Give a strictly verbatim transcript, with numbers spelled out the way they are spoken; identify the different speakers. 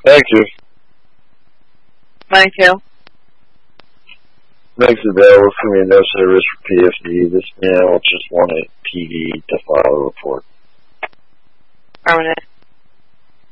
Speaker 1: Thank you.
Speaker 2: Mine too.
Speaker 1: Makes it available for me, no service for P F D. This man will just want a P D to file a report.
Speaker 2: Permanent.